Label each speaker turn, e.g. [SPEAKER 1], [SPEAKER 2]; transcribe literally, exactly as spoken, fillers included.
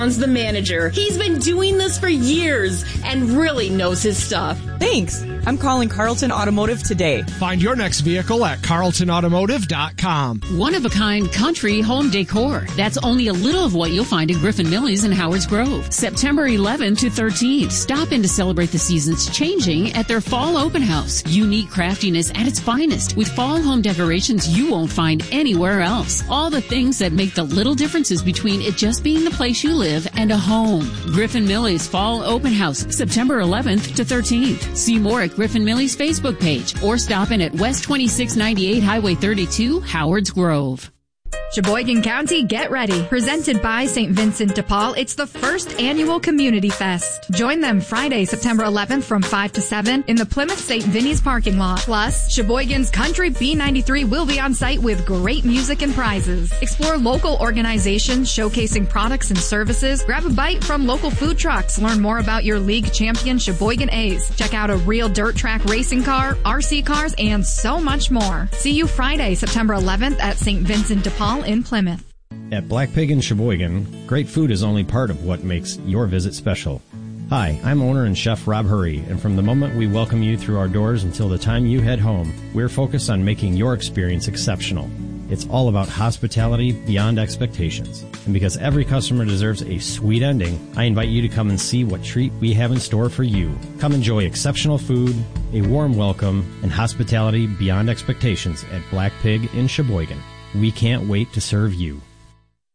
[SPEAKER 1] the manager. He's been doing this for years and really knows his stuff.
[SPEAKER 2] Thanks. I'm calling Carlton Automotive today.
[SPEAKER 3] Find your next vehicle at carlton automotive dot com.
[SPEAKER 4] One-of-a-kind country home decor. That's only a little of what you'll find in Griffin Millie's in Howards Grove. September eleventh to thirteenth. Stop in to celebrate the seasons changing at their fall open house. Unique craftiness at its finest with fall home decorations you won't find anywhere else. All the things that make the little differences between it just being the place you live and a home. Griffin Millie's Fall Open House, September eleventh to thirteenth. See more at Griffin Millie's Facebook page or stop in at West twenty-six ninety-eight Highway thirty-two, Howards Grove.
[SPEAKER 5] Sheboygan County, get ready. Presented by Saint Vincent de Paul, it's the first annual Community Fest. Join them Friday, September eleventh from five to seven in the Plymouth Saint Vinny's parking lot. Plus, Sheboygan's Country B ninety-three will be on site with great music and prizes. Explore local organizations showcasing products and services. Grab a bite from local food trucks. Learn more about your league champion Sheboygan A's. Check out a real dirt track racing car, R C cars, and so much more. See you Friday, September eleventh at Saint Vincent de Paul in Plymouth.
[SPEAKER 6] At Black Pig in Sheboygan, great food is only part of what makes your visit special. Hi, I'm owner and chef Rob Hurry, and from the moment we welcome you through our doors until the time you head home, we're focused on making your experience exceptional. It's all about hospitality beyond expectations. And because every customer deserves a sweet ending, I invite you to come and see what treat we have in store for you. Come enjoy exceptional food, a warm welcome, and hospitality beyond expectations at Black Pig in Sheboygan. We can't wait to serve you.